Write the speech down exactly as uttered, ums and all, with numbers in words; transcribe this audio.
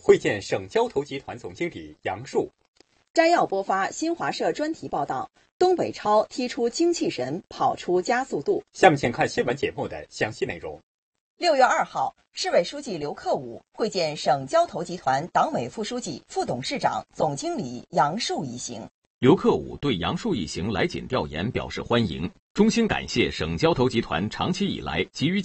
会见省交投集团总经理杨树。 摘要播发新华社专题报道：东北超踢出精气神，跑出加速度。 下面请看新闻节目的详细内容。 六月二号，市委书记刘克武会见省交投集团党委副书记、副董事长、总经理杨树一行。 刘克武对杨树一行来锦调研表示欢迎，衷心感谢省交投集团长期以来给予